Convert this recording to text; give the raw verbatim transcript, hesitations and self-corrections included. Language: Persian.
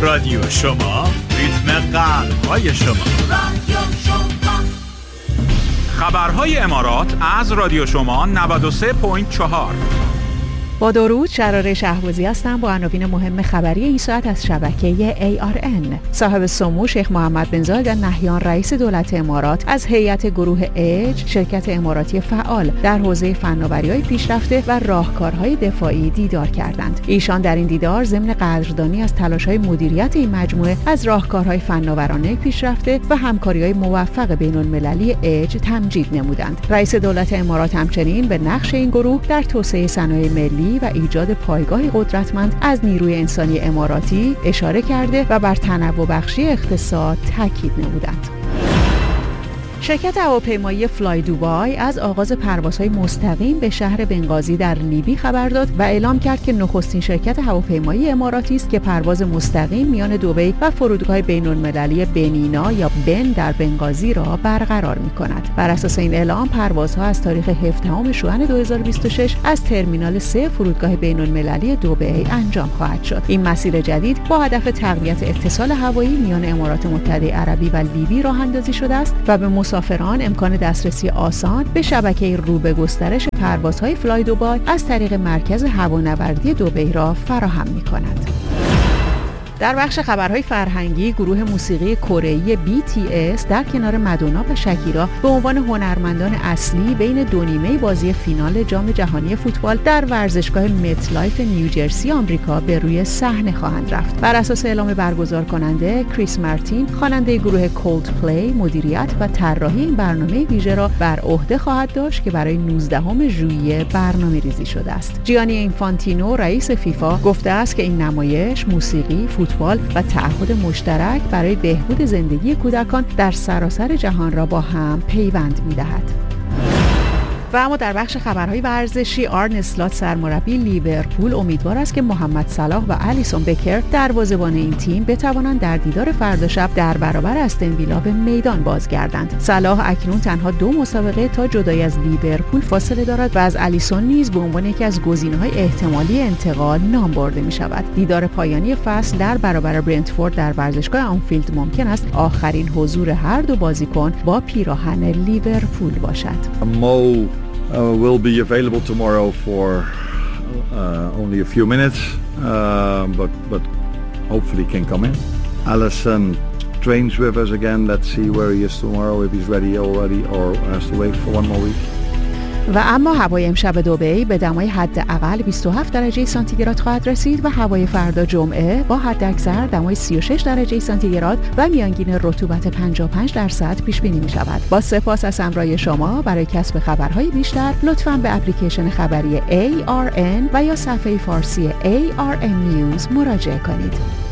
رادیو شما، ریتم قلب‌های شما. رادیو شما. خبرهای امارات از رادیو شما نود و سه ممیز چهار. با درود، شراره شهبازی هستم با عناوین مهم خبری این ساعت از شبکه ای آر ان. صاحب سمو شیخ محمد بن زاید ال نهیان رئیس دولت امارات از هیئت گروه ایج، شرکت اماراتی فعال در حوزه فناوری‌های پیشرفته و راهکارهای دفاعی دیدار کردند. ایشان در این دیدار ضمن قدردانی از تلاش‌های مدیریت این مجموعه از راهکارهای فناورانه پیشرفته و همکاری‌های موفق بین‌المللی ایج تمجید نمودند. رئیس دولت امارات همچنین به نقش این گروه در توسعه صنایع ملی و ایجاد پایگاهی قدرتمند از نیروی انسانی اماراتی اشاره کرده و بر تنوع بخشی اقتصاد تاکید نمودند. شرکت هواپیمایی فلای دوبای از آغاز پروازهای مستقیم به شهر بنغازی در لیبی خبر داد و اعلام کرد که نخستین شرکت هواپیمایی اماراتی است که پرواز مستقیم میان دبی و فرودگاه بین‌المللی بنینا یا بن در بنغازی را برقرار می‌کند. بر اساس این اعلام، پروازها از تاریخ هفدهم ژوئن دو هزار و بیست و شش از ترمینال سه فرودگاه بین‌المللی دبی انجام خواهد شد. این مسیر جدید با هدف تقویت اتصال هوایی میان امارات متحده عربی و لیبی راه‌اندازی شده است و به مسافران امکان دسترسی آسان به شبکه رو به گسترش پروازهای فلای دوبای از طریق مرکز هوانوردی دبی را فراهم می‌کند. در بخش خبرهای فرهنگی، گروه موسیقی کره‌ای بی تی اس در کنار مادونا و شکیرا به عنوان هنرمندان اصلی بین دو نیمه بازی فینال جام جهانی فوتبال در ورزشگاه مت لایف نیوجرسی آمریکا به روی صحنه خواهند رفت. بر اساس اعلام برگزار کننده، کریس مارتین خواننده گروه کولدپلی مدیریت و طراحی این برنامه ویژه را بر عهده خواهد داشت که برای نوزدهم ژوئیه برنامه‌ریزی شده است. جیانی اینفانتینو رئیس فیفا گفته است که این نمایش موسیقی، فوتبال و تعهد مشترک برای بهبود زندگی کودکان در سراسر جهان را با هم پیوند می‌دهد. و اما در بخش خبرهای ورزشی، آرن اسلات سرمربی لیورپول امیدوار است که محمد صلاح و الیسون بکر دروازه‌بان این تیم بتوانند در دیدار فردا شب در برابر استن ویلا به میدان بازگردند. صلاح اکنون تنها دو مسابقه تا جدایی از لیورپول فاصله دارد و از الیسون نیز به عنوان یکی از گزینه‌های احتمالی انتقال نام برده می‌شود. دیدار پایانی فصل در برابر برنتفورد در ورزشگاه آنفیلد ممکن است آخرین حضور هر دو بازیکن با پیراهن لیورپول باشد. Mo Uh, will be available tomorrow for uh, only a few minutes, uh, but but hopefully can come in. Alisson trains with us again. Let's see where he is tomorrow, if he's ready already or has to wait for one more week. و اما هوای امشب دبی به دمای حداقل بیست و هفت درجه سانتیگراد خواهد رسید و هوای فردا جمعه با حداکثر دمای سی و شش درجه سانتیگراد و میانگین رطوبت پنجاه و پنج درصد پیش بینی می شود. با سپاس از همراهی شما. برای کسب خبرهای بیشتر لطفاً به اپلیکیشن خبری ای آر ان و یا صفحه فارسی ای آر ان نیوز مراجعه کنید.